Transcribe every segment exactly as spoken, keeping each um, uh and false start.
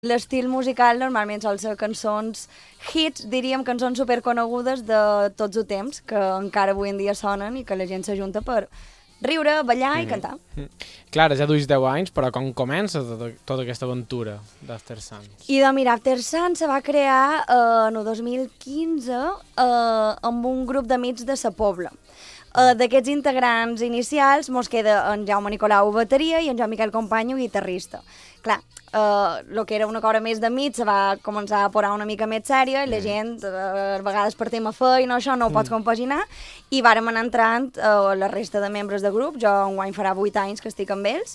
L'estil musical normalment sol ser cançons hits, diríem, cançons superconegudes de tots els temps, que encara avui en dia sonen i que la gent s'ajunta per riure, ballar mm-hmm. i cantar. Mm. Clara, ja duis deu anys, però com comença tota, tota aquesta aventura d'After Sun? I de mira, After Sun se va crear eh, en el dos mil quinze eh, amb un grup d'amics de Sa Pobla. Uh, D'aquests integrants inicials mos queda en Jaume Nicolau bateria i en Joan Miquel Companyo guitarrista. Clar, el uh, que era una cosa més d'amics se va començar a posar una mica més sèria i la gent, uh, a vegades per tema feina, això no ho pots compaginar, i vàrem anar entrant uh, la resta de membres de grup. Jo enguany farà vuit anys que estic amb ells,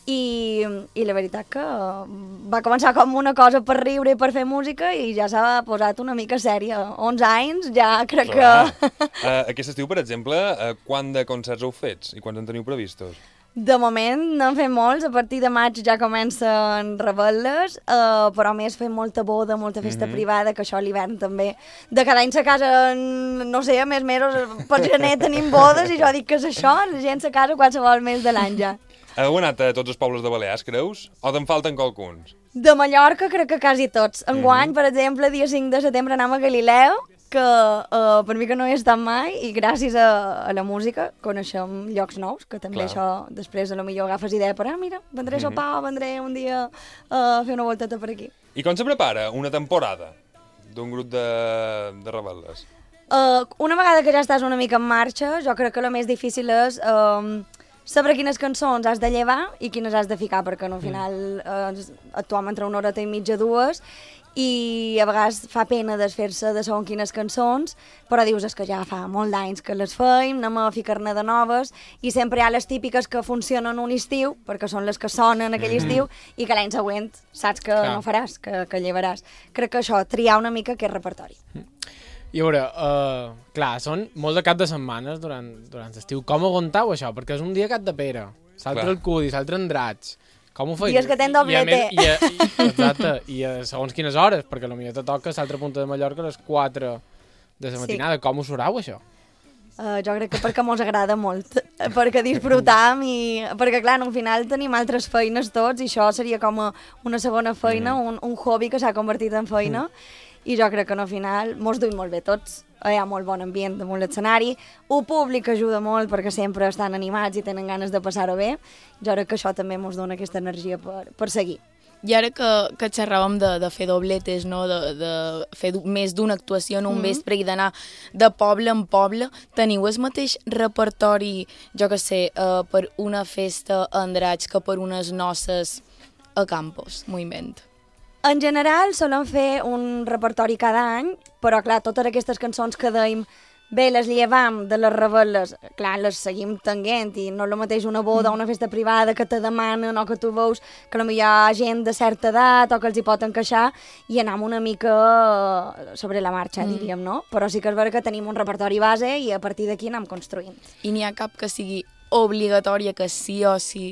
i, i la veritat que va començar com una cosa per riure i per fer música i ja s'ha posat una mica sèria. onze anys, ja crec Clar. que... uh, aquest estiu, per exemple, uh, quant de concerts heu fets i quants en teniu previstos? De moment n'hem fet molts, a partir de maig ja comencen rebel·les, uh, però més fem molta boda, molta festa mm-hmm. privada, que això a l'hivern també. De cada any se casa, no sé, més mesos, per gener tenim bodes i jo dic que és això, la gent se casa qualsevol mes de l'any ja. Heu anat a tots els pobles de Balears, creus? O te'n falten qualcuns? De Mallorca crec que quasi tots. Enguany, mm-hmm. per exemple, dia cinc de setembre anem a Galileu, que uh, per mi que no he estat mai, i gràcies a, a la música coneixem llocs nous, que també Clar. Això després a lo millor agafes idea per, ah, mira, vendré a sopar, mm-hmm. vendré un dia a uh, fer una volteta per aquí. I com se prepara una temporada d'un grup de, de rebel·les? Uh, una vegada que ja estàs una mica en marxa, jo crec que el més difícil és... Uh, saber quines cançons has de llevar i quines has de ficar, perquè al final eh, actuem entre una horeta i mitja, dues, i a vegades fa pena desfer-se de segons quines cançons, però dius és que ja fa molt d'anys que les feim, anem a ficar-ne de noves, i sempre hi ha les típiques que funcionen un estiu, perquè són les que sonen aquell mm-hmm. estiu, i que l'any següent saps que Clar. No faràs, que, que llevaràs. Crec que això, triar una mica aquest repertori. Mm. I a veure, uh, clar, són molt de cap de setmanes durant, durant l'estiu. Com aguantau això? Perquè és un dia cap de pera. S'altre el Cudi, s'altre en Draig. Com ho feis? Dies que tens doblete. I, a, i, i, exacte, i a segons quines hores, perquè potser te toca a l'altra punta de Mallorca a les quatre de la matinada. Sí. Com ho surau, això? Uh, jo crec que perquè mos agrada molt, perquè disfrutam i... Perquè, clar, al final tenim altres feines tots i això seria com a una segona feina, mm. un, un hobby que s'ha convertit en feina. Mm. I jo crec que al final mos duim molt bé tots. Hi ha molt bon ambient damunt l'escenari. El públic ajuda molt perquè sempre estan animats i tenen ganes de passar-ho bé. Jo crec que això també mos dona aquesta energia per, per seguir. I ara que, que xerràvem de, de fer dobletes, no? de, de fer més d'una actuació en un mm-hmm. vespre i d'anar de poble en poble, teniu el mateix repertori, jo que sé, uh, per una festa a Andratx que per unes noces a Campos, m'ho invento? En general solem fer un repertori cada any, però clar, totes aquestes cançons que dèiem, bé, les llevam de les rebel·les, clar, les seguim tenint i no és el mateix una boda o una festa privada que te demanen o que tu veus que potser hi ha gent de certa edat o que els hi pot encaixar i anem una mica sobre la marxa, mm. diríem, no? Però sí que és vera que tenim un repertori base i a partir d'aquí anem construint. I n'hi ha cap que sigui obligatòria, que sí o sí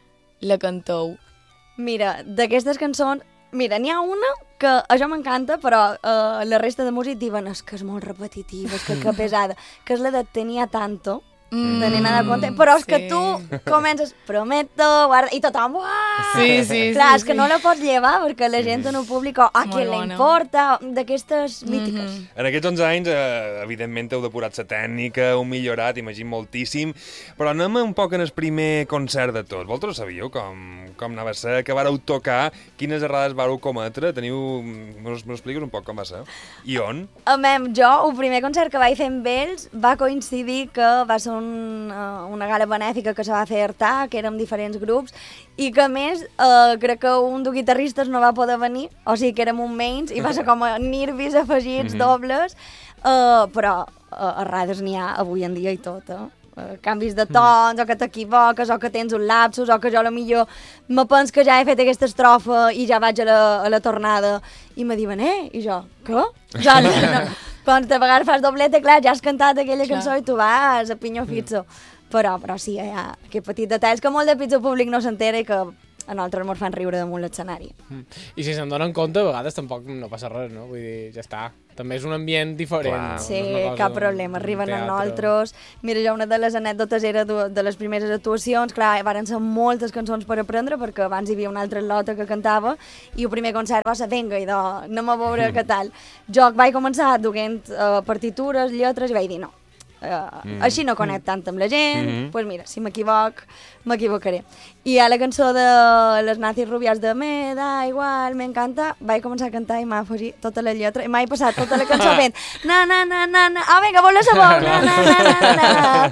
la canteu? Mira, d'aquestes cançons, mira, n'hi ha una que a jo m'encanta, però uh, la resta de músics diuen és que és molt repetitiva, és que, que pesada, que és la de Tenia Tanto, mm, de Nena de Conte, però és sí. que tu comences, prometo, guarda, i tothom, uah! Sí, sí, Clar, sí, és que sí. no la pots llevar, perquè la gent en el públic, oh, a qui li importa, d'aquestes mítiques. Mm-hmm. En aquests onze anys, eh, evidentment, heu depurat la tècnica, heu millorat, imagino, moltíssim, però anem un poc en el primer concert de tots. Vosaltres sabíeu com, com anava a ser, que vareu tocar, quines errades vareu cometre? Teniu... M'ho expliques un poc com va ser? I on? Amem, jo, el primer concert que vaig fer amb ells va coincidir que va ser un, uh, una gala benèfica que se va fer a Artà, que érem diferents grups, i que a més uh, crec que un dels guitarristes no va poder venir, o sigui que érem un menys, i va ser com a nervis afegits, mm-hmm. dobles, uh, però uh, errades n'hi ha avui en dia i tot, eh? Uh, canvis de tons, mm. o que t'equivoques, o que tens un lapsus, o que jo a lo millor me pens que ja he fet aquesta estrofa i ja vaig a la, a la tornada i me diuen, eh? I jo, què? Ja, no, no. Quan de vegades fas doblete, clar, ja has cantat aquella clar. Cançó i tu vas a pinyo fitzo. Mm. Però, però sí, hi ha aquest petit detalls que molt de pizza públic no s'entera i que a nosaltres ens fan riure damunt l'escenari. Mm. I si se'n donen compte, a vegades tampoc no passa res, no? Vull dir, ja està. També és un ambient diferent. Clar. No? Sí, no és una cosa, cap problema. Arriben a teatre. nosaltres. Mira, jo una de les anècdotes era de les primeres actuacions. Clar, varen ser moltes cançons per aprendre, perquè abans hi havia una altra lota que cantava, i el primer concert va ser, venga, idò, anem a veure què tal. Jo vaig començar duent uh, partitures, lletres, i vaig dir, no, Uh, mm. així no conec tant amb la gent, doncs mm -hmm. pues mira, si m'equivoc, m'equivocaré. I a la cançó de les nazis rubias de me da igual, m'encanta, vaig començar a cantar i m'ha afegit tota la lletra, i m'he passat tota la cançó fent na na na na na, ah vinga, vol la sabó, na na na na na,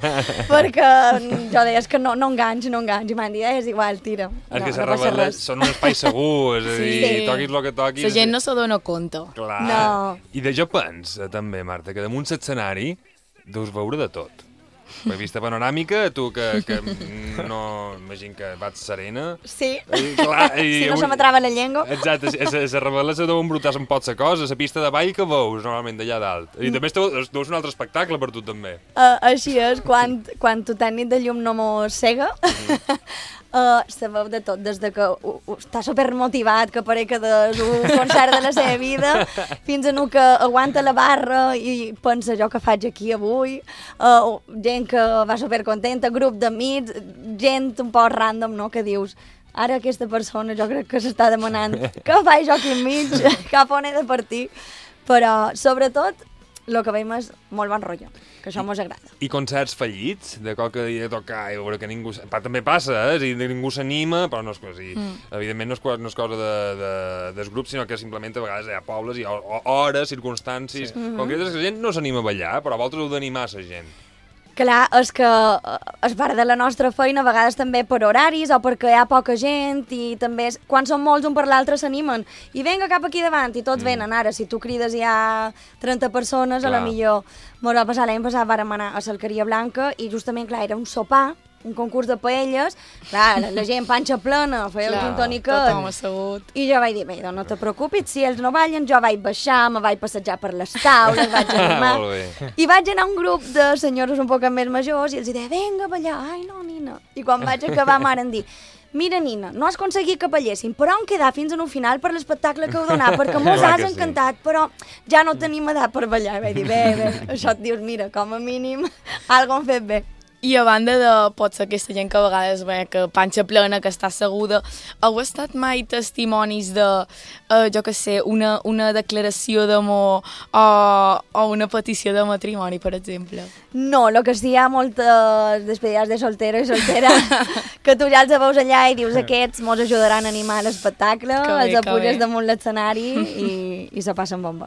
perquè jo deia, és que no, no enganys, no enganys, i m'han dit, eh, és igual, tira. És no, que no les rebel·les són un espai segur, és a dir, Sí. toquis el que toquis... La gent no se dona compte. Clar. No. I de jo penso, també, Marta, que damunt l'escenari deus veure de tot. Per vista panoràmica, tu que, que no... Imagino que vaig serena. Sí, I, clar, i, si no se m'atrava la llengua. Exacte, a la rebel·la se deuen embrutar amb pots a cosa, la pista de ball que veus, normalment, d'allà dalt. I també esteu, deus un altre espectacle per tu, també. Uh, així és, quan, quan tu tècnic de llum no mos cega, mm. uh, sabeu de tot, des de que uh, uh, està supermotivat, que pareix que és un concert de la seva vida, fins a un que aguanta la barra i pensa jo que faig aquí avui, uh, gent que va supercontenta, grup d'amics, gent un poc random, no?, que dius, ara aquesta persona jo crec que s'està demanant què faig jo aquí enmig, cap on he de partir, però sobretot el que veiem és molt bon rotllo, que això mos agrada. I concerts fallits, de qualque dia de tocar i veure que ningú... Pa, també passa, eh? És a dir, ningú s'anima, però no és cosa... Mm. Evidentment no és, no és cosa de, de, dels grups, sinó que simplement a vegades hi ha pobles, hi ha hores, circumstàncies sí. concretes que la gent no s'anima a ballar, però a vosaltres heu d'animar la gent. Clar, és que és part de la nostra feina, a vegades també per horaris o perquè hi ha poca gent i també és, quan són molts un per l'altre s'animen i venga cap aquí davant i tots mm. venen. Ara, si tu crides hi ha trenta persones, clar, a la millor m'ho va passar l'any passat, vàrem anar a l'Alqueria Blanca i justament, clar, era un sopar, un concurs de paelles, clar, la gent panxa plena, feia el gin tòniquet. Tothom assegut. I jo vaig dir, bé, no te preocupis, si ells no ballen, jo vaig baixar, me vaig passejar per les taules, vaig animar. I vaig anar a un grup de senyores un poc més majors i els deia, vinga a ballar, ai no, nina. I quan vaig acabar m'han dit, mira, nina, no has aconseguit que ballessin, però hem quedat fins a un final per l'espectacle que heu donat, perquè mos has encantat, però ja no tenim edat per ballar. I vaig dir, bé, bé, això et dius, mira, com a mínim, algo hem fet bé. I a banda de, pot ser aquesta gent que a vegades ve, que panxa plena, que està asseguda, heu estat mai testimonis de, uh, jo què sé, una, una declaració d'amor o, o una petició de matrimoni, per exemple? No, el que sí hi ha moltes despedides de soltero i soltera, que tu ja els veus allà i dius, aquests mos ajudaran a animar l'espectacle, els apuges damunt l'escenari i, i se passen bomba.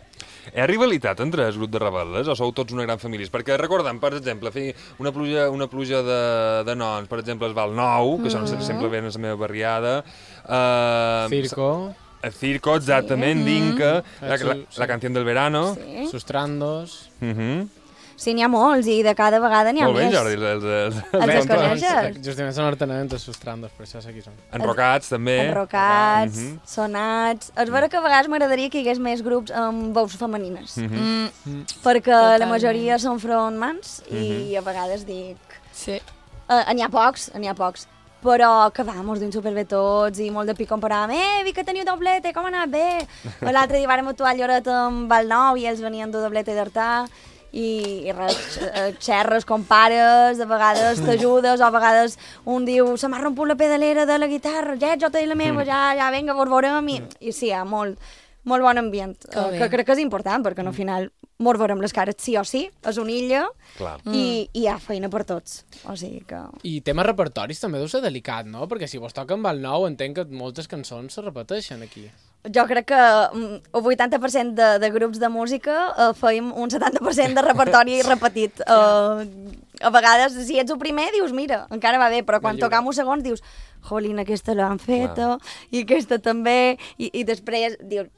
Hi ha rivalitat entre el grup de rebel·les o sou tots una gran família? Perquè recordem, per exemple, fer una pluja, una pluja de, de noms, per exemple, es Val Nou, que mm-hmm. són sempre ben a la meva barriada. Uh, Circo. El Circo, exactament, sí. Dinka, mm-hmm. la, la, la canción del verano. Sí. Sustrandos. Mhm. Sí, n'hi ha molts i de cada vegada n'hi ha Molt bé, més. Jordi, els, els, els, Els els coneixes? Justament són artenaments de Sustrandos, per això sé qui són. Enrocats, també. Enrocats, Mhm. sonats... És vera que a vegades m'agradaria que hi hagués més grups amb veus femenines. Mhm. Mm. Perquè Totalment. la majoria són frontmans i Mhm. a vegades dic... Sí. Uh, n'hi ha pocs, n'hi ha pocs. Però que va, mos duim superbé tots i molt de pic comparàvem. Eh, vi que teniu doblete, com ha anat bé? L'altre dia vàrem actuar a Lloret amb Val Nou i ells venien de doblete d'Artà. I, i res, xerres com pares, a vegades t'ajudes, o a vegades un diu, se m'ha romput la pedalera de la guitarra, ja, jo tinc la meva, ja, ja, vinga, vos veurem, i, i sí, hi ha molt, molt bon ambient, que, que crec que és important, perquè no, al final mos veurem les cares sí o sí, és una illa, Clar. i, i hi ha feina per tots, o sigui que... I tema repertoris també deu ser delicat, no? Perquè si vos toca amb Val Nou entenc que moltes cançons se repeteixen aquí. Jo crec que mm, el vuitanta per cent de, de grups de música uh, feim un setanta per cent de repertori repetit. Uh, a vegades, si ets el primer, dius, mira, encara va bé, però quan tocam un segon dius, jolín, aquesta l'han feta, i aquesta també, i, i després dius,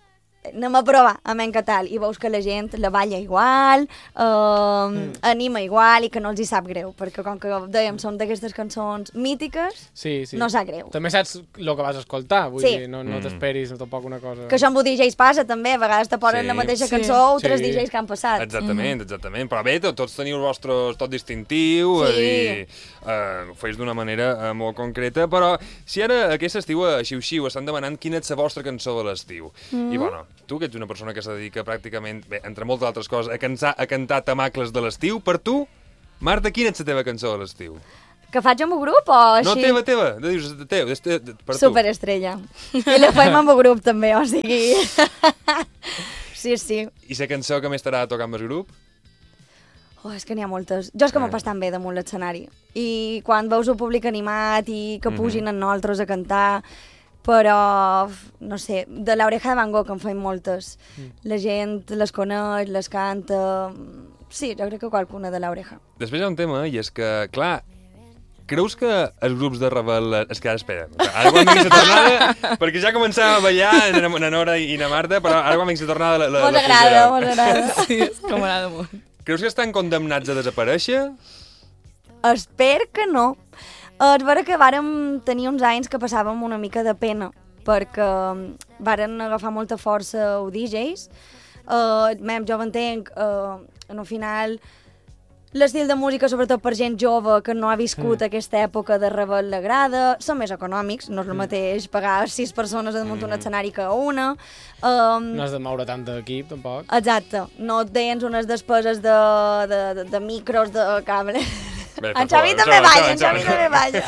anem a provar, a menys que tal, i veus que la gent la balla igual, eh, mm. anima igual i que no els hi sap greu, perquè com que dèiem, són d'aquestes cançons mítiques, sí, sí. no sap greu. També saps el que vas escoltar, vull sí. dir, no, no t'esperis mm. tampoc una cosa... Que això amb D Js passa també, a vegades te posen sí. la mateixa sí. cançó o tres sí. D Js que han passat. Exactament, mm. exactament, però bé, tots teniu el vostre tot distintiu, sí. i uh, ho feis d'una manera uh, molt concreta, però si ara aquest estiu a Xiu-Xiu estan demanant quina és la vostra cançó de l'estiu, mm. i bueno, tu que ets una persona que se dedica pràcticament, bé, entre moltes altres coses, a, cantar, a cantar tamacles de l'estiu, per tu, Marta, quina és la teva cançó de l'estiu? Que faig amb un grup o així? No, teva, teva, de dius, de teu, de, de, de, per Superestrella. Tu. I la faim amb un grup també, o sigui... sí, sí. I la cançó que més t'agrada tocar amb el grup? Oh, és que n'hi ha moltes. Jo és que m'ho pas tan bé damunt l'escenari. I quan veus el públic animat i que pugin mm -hmm. en nosaltres a cantar, però, no sé, de l'Oreja de Van Gogh en feim moltes. Mm. La gent les coneix, les canta... Sí, jo crec que qualcuna de l'Oreja. Després hi ha un tema, i és que, clar, creus que els grups de rebel... És que ara, espera, ara quan vinguis a tornada, perquè ja començàvem a ballar, na Nora i na Marta, però ara quan vinguis a tornada la, la, mos la agrada, mos agrada. Sí, és que m'agrada molt. Creus que estan condemnats a desaparèixer? Espero que no. És vera que vàrem tenir uns anys que passàvem una mica de pena, perquè varen agafar molta força els D Js. Uh, mem, jo m'entenc, uh, en el final, l'estil de música, sobretot per gent jove que no ha viscut mm. aquesta època de rebel l'agrada, són més econòmics, no és el mateix pagar sis persones damunt mm. un escenari que una. Um, no has de moure tant d'equip, tampoc. Exacte, no tens unes despeses de, de, de, de micros, de cable. Bé, en Xavi també balla, en Xavi també balla.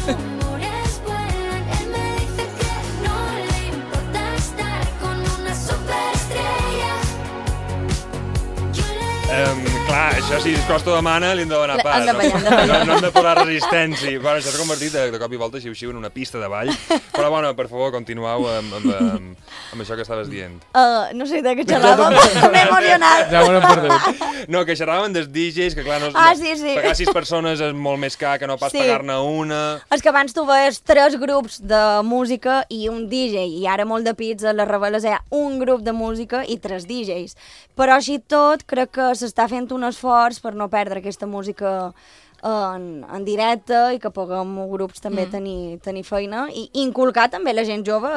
Um, clar, això si es costa de mana li hem de donar pas. No, no, no hem de posar resistència. Bueno, això s'ha convertit de, de cop i volta Xiu-Xiu en una pista de ball. Però bueno, per favor, continueu amb, amb, amb, amb això que estaves dient. Uh, no sé de què xerràvem, m'he emocionat. Ja m'ho hem perdut. No, que xerràvem dels D Js, que clar, no, ah, sí, sí. pagar sis persones és molt més car que no pas sí. pagar-ne una. És que abans tu veies tres grups de música i un D J, i ara molt de pits a les reveles hi ha un grup de música i tres D Js. Però així tot, crec que s'està fent un esforç per no perdre aquesta música en, en directe i que puguem grups també mm. tenir, tenir feina i inculcar també la gent jove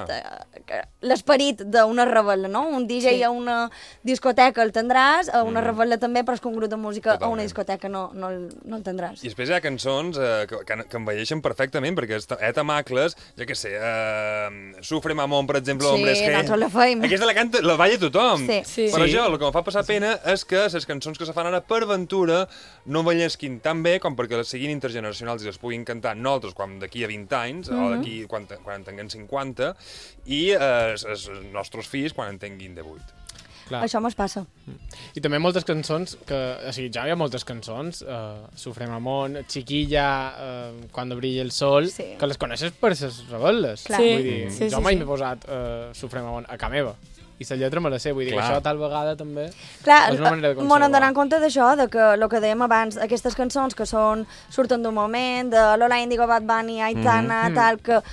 l'esperit d'una rebel·la, no? Un D J sí. a una discoteca el tindràs, a una mm. rebel·la també, però és que un grup de música Totalment. a una discoteca no, no, el, no el tindràs. I després hi ha cançons eh, que, que envelleixen perfectament, perquè hi ha tamacles, ja que sé, eh, Sufre Mamón, per exemple, sí, Hombres G. Sí, nosaltres la feim. Aquesta la canta, la balla tothom. Sí. Sí. Però sí. jo, el que em fa passar pena és que les cançons que se fan ara per ventura no envellesquin tan bé com perquè les siguin intergeneracionals i les puguin cantar nosaltres quan d'aquí a vint anys, mm -hmm. o d'aquí quan, quan en tinguem cinquanta, i eh, els nostres fills quan en tinguin divuit. Clar. Això mos passa. I també moltes cançons, que, o sigui, ja hi ha moltes cançons, uh, Sufre Mamón, Chiquilla, uh, Cuando brille el sol, sí. que les coneixes per les rebel·les. Clar. Sí. Vull dir, sí, jo sí, mai sí. m'he posat uh, Sufre Mamón a ca meva. I la lletra me la sé, vull dir Clar. que això tal vegada també Clar, és una manera de conservar. M'ho n'hem en compte d'això, de que el que dèiem abans, aquestes cançons que són, surten d'un moment, de Lola Índigo, Bad Bunny, Aitana, mm -hmm. tal, que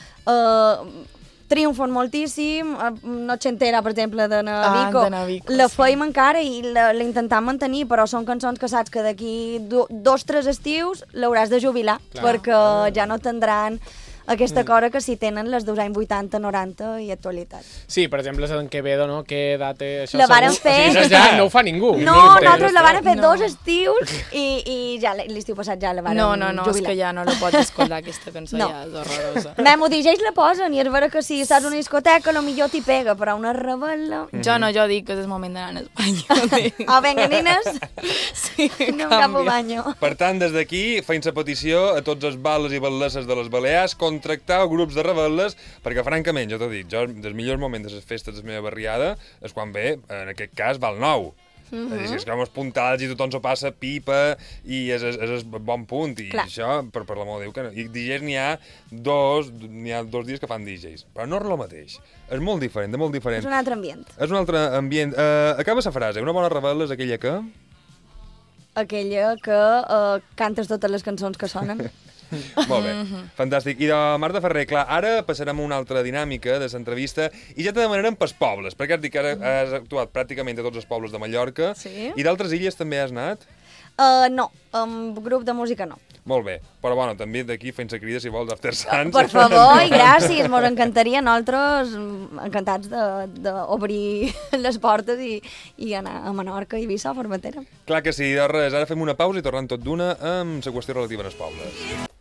uh, triomfen moltíssim, Nochentera, per exemple, de Navico, ah, la sí. feim encara i la, la intentem mantenir, però són cançons que saps que d'aquí do, dos, tres estius l'hauràs de jubilar, Clar. perquè ja no tindran aquesta cosa que si tenen les dels anys vuitanta, noranta i actualitat. Sí, per exemple, la d'en Quevedo, no? Que edat té... Això la varen fer... O sigui, ja no ho fa ningú. No, no nosaltres la varen fer no. dos estius i, i ja l'estiu passat ja la varen No, no, no, jubilar. és que ja no la pots escoltar, aquesta cançó no. ja és horrorosa. Memo D Js la posen i és vera que si saps una discoteca potser t'hi pega, però una rebel·la... Mm -hmm. Jo no, jo dic que és el moment d'anar a Espanya. Ah, venga, nines, sí, anem cap al banyo. Per tant, des d'aquí, feim la petició a tots els bal·les i bal·lesses de les Balears, contractar grups de rebel·les, perquè francament, jo t'ho dic, jo, dels millors moments de les festes de la meva barriada és quan ve, en aquest cas, Val Nou. Mm -hmm. És a dir, és com els puntals i tothom s'ho passa pipa i és, és, és bon punt. I Clar. això, per, per l'amor de Déu, que no. I D Js n'hi ha dos, n'hi ha dos dies que fan D Js. Però no és el mateix. És molt diferent, és molt diferent. És un altre ambient. És un altre ambient. Uh, acaba la frase. Una bona rebel·la és aquella que... Aquella que uh, cantes totes les cançons que sonen. Molt bé, fantàstic. I de Marta Ferrer, clar, ara passarem a una altra dinàmica de l'entrevista i ja te demanarem pels pobles, perquè has dit que ara has actuat pràcticament a tots els pobles de Mallorca. Sí. I d'altres illes també has anat? Uh, no, amb grup de música no. Molt bé, però bueno, també d'aquí fent-se crida, si vols, After Sants. Per favor, i gràcies, mos encantaria. Nosaltres encantats d'obrir les portes i, i anar a Menorca i Eivissa a Formentera. Clar que sí, de res, ara fem una pausa i tornem tot d'una amb la qüestió relativa als pobles.